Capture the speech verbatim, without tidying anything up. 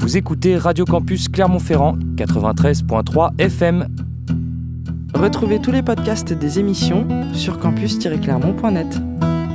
Vous écoutez Radio Campus Clermont-Ferrand, quatre-vingt-treize virgule trois F M. Retrouvez tous les podcasts des émissions sur campus tiret clermont point net.